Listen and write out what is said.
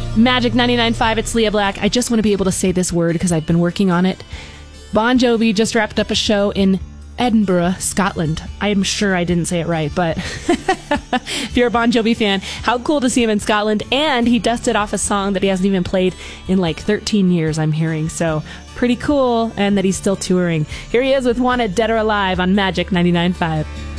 Magic 99.5, it's Leah Black. I just want to be able to say this word because I've been working on it. Bon Jovi just wrapped up a show in Edinburgh, Scotland. I'm sure I didn't say it right, but if you're a Bon Jovi fan, how cool to see him in Scotland. And he dusted off a song that he hasn't even played in like 13 years, I'm hearing. So pretty cool, and that he's still touring. Here he is with Wanted Dead or Alive on Magic 99.5.